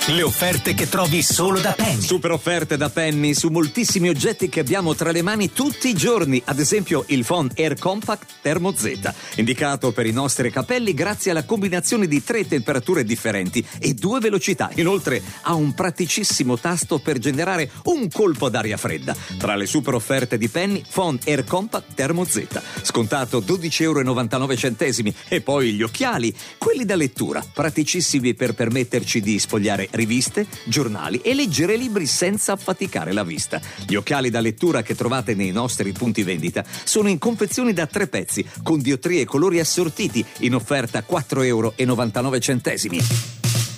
Le offerte che trovi solo da Penny. Super offerte da Penny su moltissimi oggetti che abbiamo tra le mani tutti i giorni. Ad esempio il phon Air Compact Thermo Z, indicato per i nostri capelli grazie alla combinazione di 3 temperature differenti e 2 velocità. Inoltre ha un praticissimo tasto per generare un colpo d'aria fredda. Tra le super offerte di Penny, phon Air Compact Thermo Z, scontato 12,99 €. E poi gli occhiali, quelli da lettura, praticissimi per permetterci di sfogliare riviste, giornali e leggere libri senza affaticare la vista. Gli occhiali da lettura che trovate nei nostri punti vendita sono in confezioni da 3 pezzi con diottrie e colori assortiti, in offerta 4,99 €.